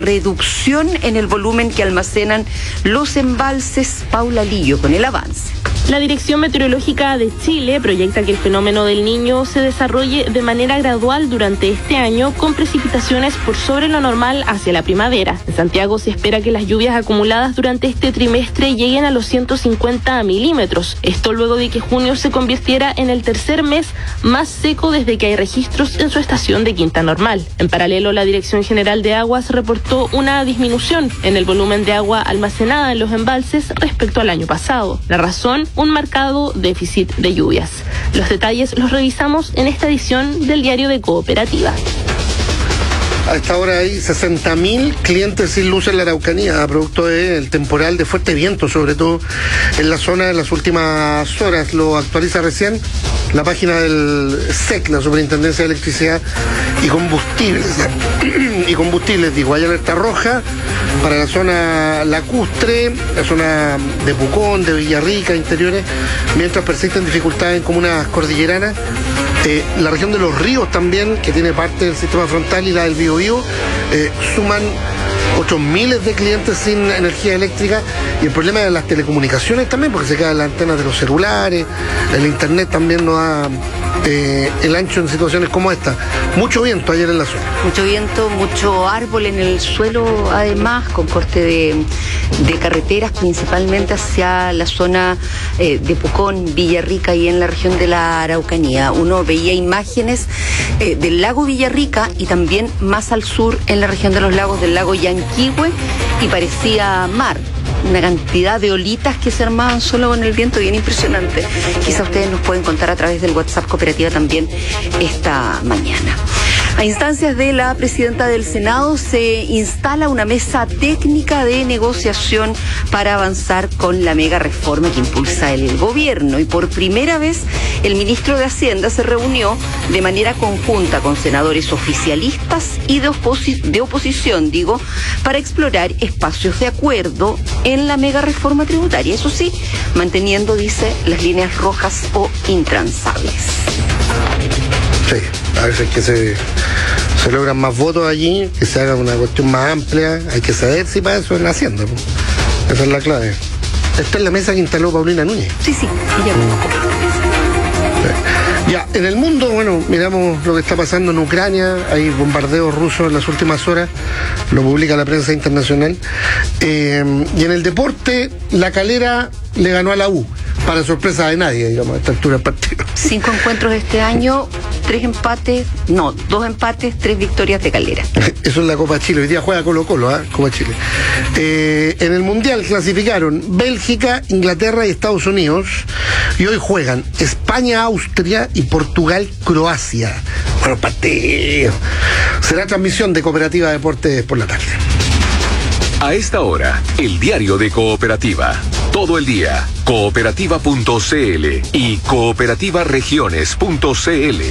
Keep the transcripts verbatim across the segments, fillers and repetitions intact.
reducción en el volumen que almacenan los embalses. Paula Lillo con el avance. La Dirección Meteorológica de Chile proyecta que el fenómeno del Niño se desarrolle de manera gradual durante este año, con precipitaciones por sobre lo normal hacia la primavera. En Santiago se espera que las lluvias acumuladas durante este trimestre lleguen a los ciento cincuenta milímetros. Esto luego de que junio se convirtiera en el tercer mes más seco desde que hay registros en su estación de quinta normal. En paralelo, la Dirección General de Aguas reportó una disminución en el volumen de agua almacenada en los embalses respecto al año pasado. La razón, un marcado déficit de lluvias. Los detalles los revisamos en esta edición del Diario de Cooperativa. A esta hora hay sesenta mil clientes sin luz en la Araucanía, producto del temporal de fuerte viento, sobre todo en la zona en las últimas horas. Lo actualiza recién la página del S E C, la Superintendencia de Electricidad y Combustibles. y combustibles, digo, hay alerta roja para la zona lacustre, la zona de Pucón, de Villarrica, interiores, mientras persisten dificultades en comunas cordilleranas. Eh, la región de los ríos también, que tiene parte del sistema frontal, y la del Biobío, eh, suman otros miles de clientes sin energía eléctrica, y el problema de las telecomunicaciones también, porque se quedan las antenas de los celulares, el internet también no da eh, el ancho en situaciones como esta. Mucho viento ayer en la zona. Mucho viento, mucho árbol en el suelo, además, con corte de, de carreteras, principalmente hacia la zona eh, de Pucón, Villarrica y en la región de la Araucanía. Uno veía imágenes eh, del lago Villarrica y también más al sur en la región de los lagos del lago Yanquihue, y parecía mar. Una cantidad de olitas que se armaban solo con el viento, bien impresionante. Quizá ustedes nos pueden contar a través del WhatsApp Cooperativa también esta mañana. A instancias de la presidenta del Senado se instala una mesa técnica de negociación para avanzar con la mega reforma que impulsa el gobierno, y por primera vez el ministro de Hacienda se reunió de manera conjunta con senadores oficialistas y de, oposi- de oposición, digo, para explorar espacios de acuerdo en la mega reforma tributaria, eso sí, manteniendo, dice, las líneas rojas o intransables. Sí, a veces que se, se logran más votos allí, que se haga una cuestión más amplia, hay que saber si para eso es la Hacienda. Esa es la clave. Esta es la mesa que instaló Paulina Núñez. Sí, sí, ella convocó. Ya, en el mundo, bueno, miramos lo que está pasando en Ucrania, hay bombardeos rusos en las últimas horas, lo publica la prensa internacional. Eh, y en el deporte, La Calera le ganó a la U, para sorpresa de nadie, digamos, a esta altura del partido. Cinco encuentros este año, tres empates, no, dos empates, tres victorias de Calera. Eso es la Copa Chile, hoy día juega Colo-Colo, ¿eh? Copa Chile. Eh, en el Mundial clasificaron Bélgica, Inglaterra y Estados Unidos, y hoy juegan España, Austria y Portugal, Croacia. Bueno, partido. Será transmisión de Cooperativa Deportes por la tarde. A esta hora, el diario de Cooperativa. Todo el día, cooperativa punto c l y cooperativa regiones punto c l.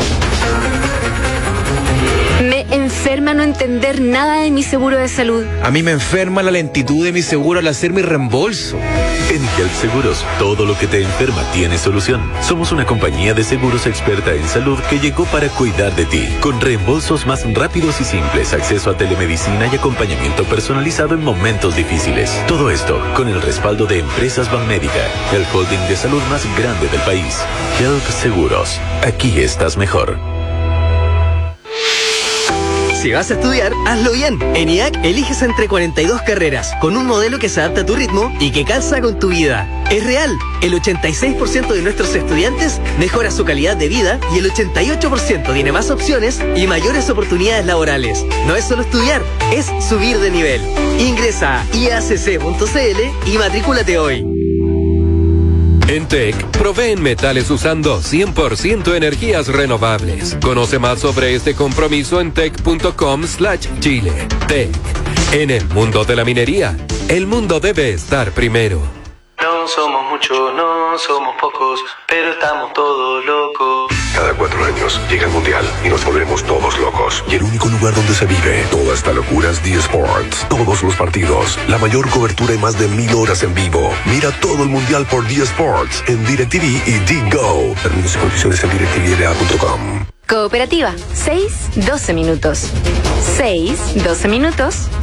Me enferma no entender nada de mi seguro de salud. A mí me enferma la lentitud de mi seguro al hacer mi reembolso. En Gel Seguros, todo lo que te enferma tiene solución. Somos una compañía de seguros experta en salud que llegó para cuidar de ti, con reembolsos más rápidos y simples, acceso a telemedicina y acompañamiento personalizado en momentos difíciles. Todo esto con el respaldo de Empresas Banmédica, el holding de salud más grande del país. Gel Seguros, aquí estás mejor. Si vas a estudiar, hazlo bien. En I A C eliges entre cuarenta y dos carreras, con un modelo que se adapta a tu ritmo y que calza con tu vida. Es real. El ochenta y seis por ciento de nuestros estudiantes mejora su calidad de vida y el ochenta y ocho por ciento tiene más opciones y mayores oportunidades laborales. No es solo estudiar, es subir de nivel. Ingresa a i a c c punto c l y matrículate hoy. En T E C, proveen metales usando cien por ciento energías renovables. Conoce más sobre este compromiso en tec punto com slash chile. T E C. En el mundo de la minería, el mundo debe estar primero. No somos muchos, no somos pocos, pero estamos todos locos. Cada cuatro años llega el Mundial y nos volvemos todos locos. Y el único lugar donde se vive toda esta locura es D Sports. Todos los partidos, la mayor cobertura y más de mil horas en vivo. Mira todo el Mundial por D Sports en DirecTV y D-Go. Términos y condiciones en direct t v l a punto com. Cooperativa, seis, doce minutos. seis, doce minutos.